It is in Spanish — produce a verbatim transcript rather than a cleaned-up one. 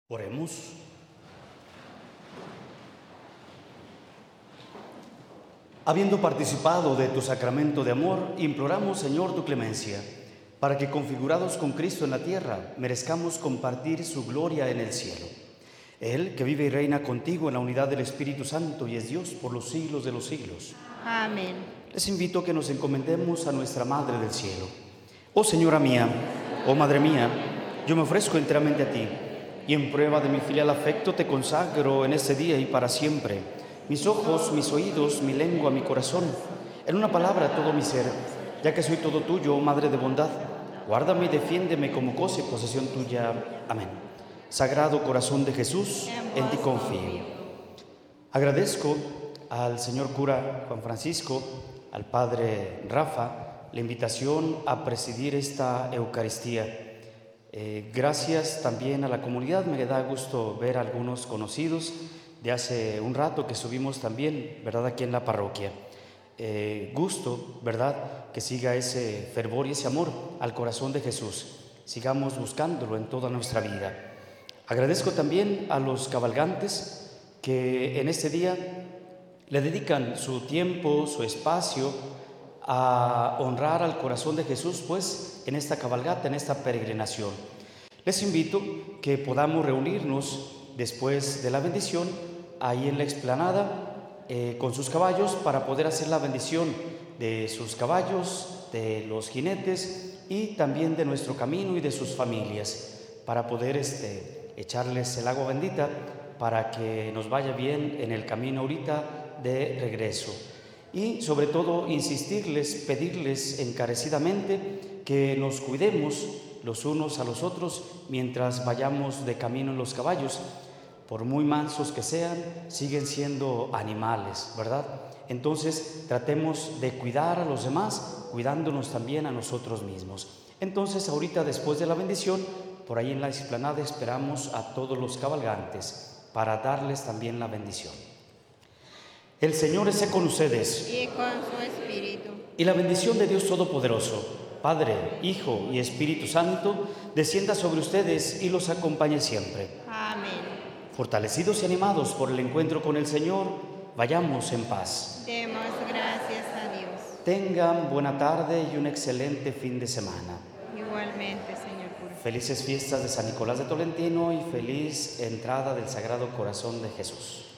Oremos. Habiendo participado de tu sacramento de amor, imploramos, Señor, tu clemencia, para que, configurados con Cristo en la tierra, merezcamos compartir su gloria en el cielo. Él, que vive y reina contigo en la unidad del Espíritu Santo y es Dios por los siglos de los siglos. Amén. Les invito a que nos encomendemos a nuestra Madre del Cielo. Oh Señora mía, oh Madre mía, yo me ofrezco enteramente a ti, y en prueba de mi filial afecto te consagro en este día y para siempre mis ojos, mis oídos, mi lengua, mi corazón, en una palabra todo mi ser, ya que soy todo tuyo, oh Madre de bondad. Guárdame y defiéndeme como cosa y posesión tuya. Amén. Sagrado corazón de Jesús, en ti confío. Agradezco al señor cura Juan Francisco, al padre Rafa, la invitación a presidir esta Eucaristía. Eh, gracias también a la comunidad, me da gusto ver a algunos conocidos de hace un rato que subimos también, ¿verdad?, aquí en la parroquia. Eh, gusto, ¿verdad?, que siga ese fervor y ese amor al corazón de Jesús. Sigamos buscándolo en toda nuestra vida. Agradezco también a los cabalgantes que en este día le dedican su tiempo, su espacio a honrar al corazón de Jesús, pues, en esta cabalgata, en esta peregrinación. Les invito que podamos reunirnos después de la bendición ahí en la explanada eh, con sus caballos para poder hacer la bendición de sus caballos, de los jinetes y también de nuestro camino y de sus familias, para poder este, echarles el agua bendita para que nos vaya bien en el camino ahorita de regreso. Y sobre todo insistirles, pedirles encarecidamente que nos cuidemos los unos a los otros mientras vayamos de camino en los caballos. Por muy mansos que sean, siguen siendo animales, ¿verdad? Entonces tratemos de cuidar a los demás, cuidándonos también a nosotros mismos. Entonces ahorita, después de la bendición, por ahí en la explanada esperamos a todos los cabalgantes para darles también la bendición. El Señor esté con ustedes. Y con su espíritu. Y la bendición de Dios Todopoderoso, Padre, Hijo y Espíritu Santo, descienda sobre ustedes y los acompañe siempre. Amén. Fortalecidos y animados por el encuentro con el Señor, vayamos en paz. Demos gracias a Dios. Tengan buena tarde y un excelente fin de semana. Igualmente, señor cura. Felices fiestas de San Nicolás de Tolentino y feliz entrada del Sagrado Corazón de Jesús.